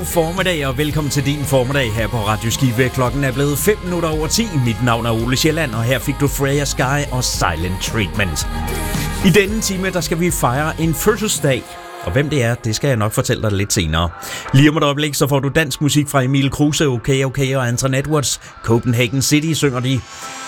God formiddag og velkommen til din formiddag her på Radio Skive. Klokken er blevet 5:05. Mit navn er Ole Sjælland, og her fik du Freya Sky og Silent Treatment. I denne time der skal vi fejre en fødselsdag. Og hvem det er, det skal jeg nok fortælle dig lidt senere. Lige om et øjeblik, så får du dansk musik fra Emil Kruse, OK og Antoinette Woods. Copenhagen City synger de.